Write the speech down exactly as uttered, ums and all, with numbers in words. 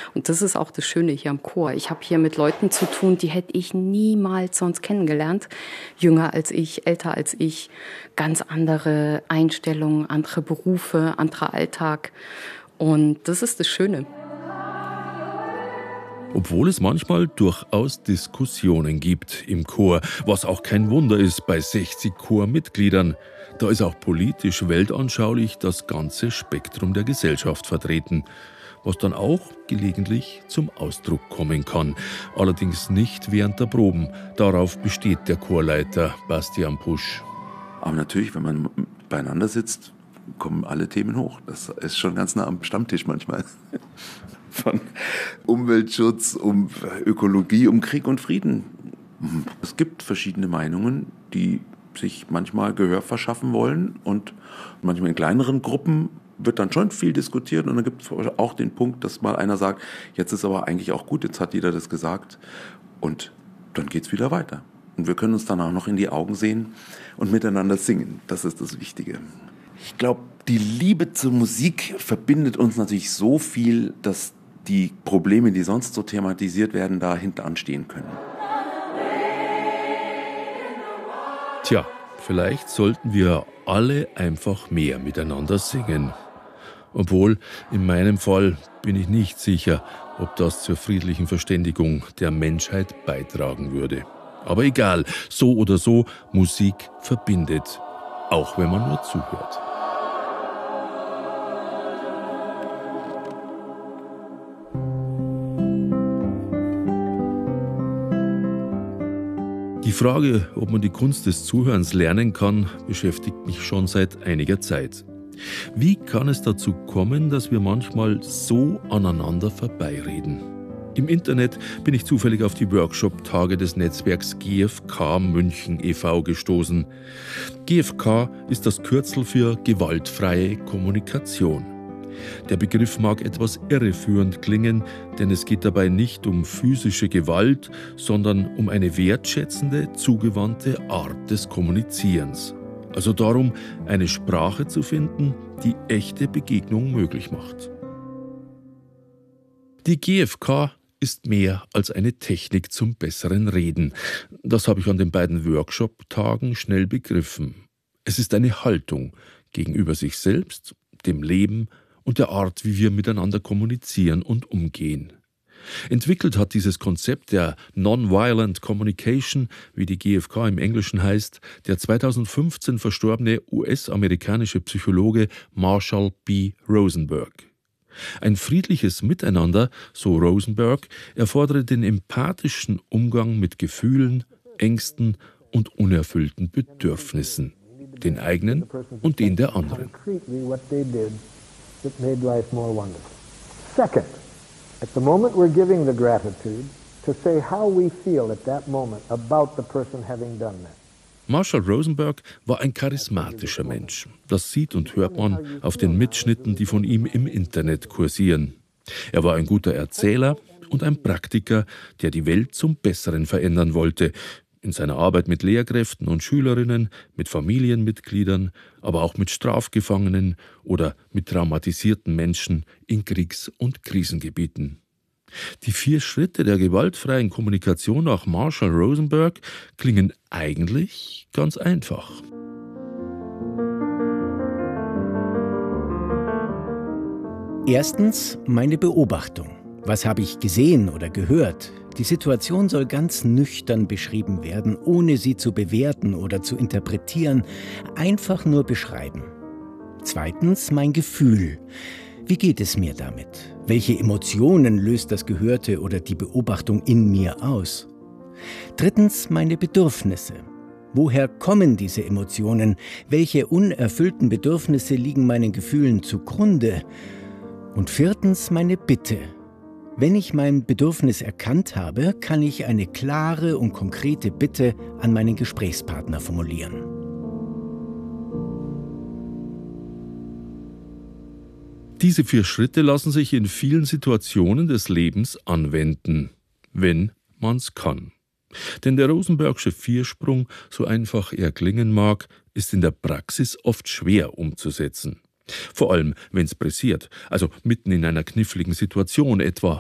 Und das ist auch das Schöne hier am Chor. Ich habe hier mit Leuten zu tun, die hätte ich niemals sonst kennengelernt. Jünger als ich, älter als ich, ganz andere Einstellungen, andere Berufe, anderer Alltag. Und das ist das Schöne. Obwohl es manchmal durchaus Diskussionen gibt im Chor, was auch kein Wunder ist bei sechzig Chormitgliedern. Da ist auch politisch weltanschaulich das ganze Spektrum der Gesellschaft vertreten, was dann auch gelegentlich zum Ausdruck kommen kann. Allerdings nicht während der Proben. Darauf besteht der Chorleiter Bastian Pusch. Aber natürlich, wenn man beieinander sitzt, kommen alle Themen hoch. Das ist schon ganz nah am Stammtisch manchmal. Von Umweltschutz, um Ökologie, um Krieg und Frieden. Es gibt verschiedene Meinungen, die sich manchmal Gehör verschaffen wollen und manchmal in kleineren Gruppen wird dann schon viel diskutiert und dann gibt es auch den Punkt, dass mal einer sagt, jetzt ist aber eigentlich auch gut, jetzt hat jeder das gesagt und dann geht's wieder weiter. Und wir können uns dann auch noch in die Augen sehen und miteinander singen. Das ist das Wichtige. Ich glaube, die Liebe zur Musik verbindet uns natürlich so viel, dass die Probleme, die sonst so thematisiert werden, da hinten anstehen können. Tja, vielleicht sollten wir alle einfach mehr miteinander singen. Obwohl, in meinem Fall bin ich nicht sicher, ob das zur friedlichen Verständigung der Menschheit beitragen würde. Aber egal, so oder so, Musik verbindet, auch wenn man nur zuhört. Die Frage, ob man die Kunst des Zuhörens lernen kann, beschäftigt mich schon seit einiger Zeit. Wie kann es dazu kommen, dass wir manchmal so aneinander vorbeireden? Im Internet bin ich zufällig auf die Workshop-Tage des Netzwerks G F K München e V gestoßen. G F K ist das Kürzel für gewaltfreie Kommunikation. Der Begriff mag etwas irreführend klingen, denn es geht dabei nicht um physische Gewalt, sondern um eine wertschätzende, zugewandte Art des Kommunizierens. Also darum, eine Sprache zu finden, die echte Begegnung möglich macht. Die G F K ist mehr als eine Technik zum besseren Reden. Das habe ich an den beiden Workshop-Tagen schnell begriffen. Es ist eine Haltung gegenüber sich selbst, dem Leben und der Art, wie wir miteinander kommunizieren und umgehen. Entwickelt hat dieses Konzept der Nonviolent Communication, wie die G F K im Englischen heißt, der zweitausendfünfzehn verstorbene U S-amerikanische Psychologe Marshall B. Rosenberg. Ein friedliches Miteinander, so Rosenberg, erfordere den empathischen Umgang mit Gefühlen, Ängsten und unerfüllten Bedürfnissen, den eigenen und den der anderen. That made life more wonderful. Second, at the moment we're giving the gratitude, to say how we feel at that moment about the person having done that. Marshall Rosenberg war ein charismatischer Mensch. Das sieht und hört man auf den Mitschnitten, die von ihm im Internet kursieren. Er war ein guter Erzähler und ein Praktiker, der die Welt zum Besseren verändern wollte. In seiner Arbeit mit Lehrkräften und Schülerinnen, mit Familienmitgliedern, aber auch mit Strafgefangenen oder mit traumatisierten Menschen in Kriegs- und Krisengebieten. Die vier Schritte der gewaltfreien Kommunikation nach Marshall Rosenberg klingen eigentlich ganz einfach. Erstens meine Beobachtung. Was habe ich gesehen oder gehört? Die Situation soll ganz nüchtern beschrieben werden, ohne sie zu bewerten oder zu interpretieren, einfach nur beschreiben. Zweitens mein Gefühl. Wie geht es mir damit? Welche Emotionen löst das Gehörte oder die Beobachtung in mir aus? Drittens meine Bedürfnisse. Woher kommen diese Emotionen? Welche unerfüllten Bedürfnisse liegen meinen Gefühlen zugrunde? Und viertens meine Bitte. Wenn ich mein Bedürfnis erkannt habe, kann ich eine klare und konkrete Bitte an meinen Gesprächspartner formulieren. Diese vier Schritte lassen sich in vielen Situationen des Lebens anwenden, wenn man's kann. Denn der Rosenbergsche Viersprung, so einfach er klingen mag, ist in der Praxis oft schwer umzusetzen. Vor allem, wenn's pressiert, also mitten in einer kniffligen Situation, etwa